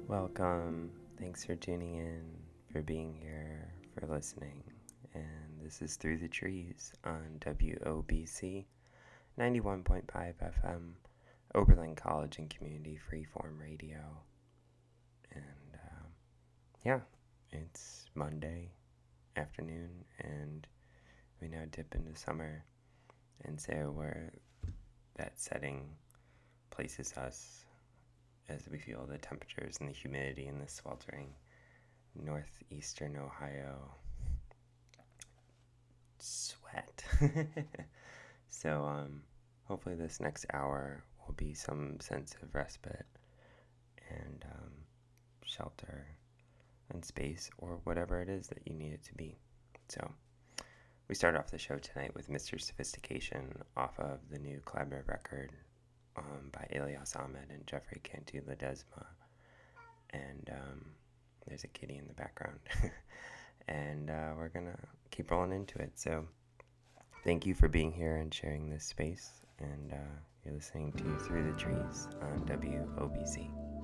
Welcome. Thanks for tuning in, for being here, for listening. And this is Through the Trees on WOBC 91.5 FM, Oberlin College and Community Freeform Radio. And yeah, it's Monday afternoon, and we now dip into summer. And so where that setting places us as we feel the temperatures and the humidity in the sweltering northeastern Ohio sweat. So hopefully this next hour will be some sense of respite and shelter and space, or whatever it is that you need it to be. So we start off the show tonight with Mr. Sophistication off of the new collaborative record by Elias Ahmed and Jeffrey Cantu Ledesma. And there's a kitty in the background. And we're going to keep rolling into it. So thank you for being here and sharing this space. And you're listening to Through the Trees on WOBC.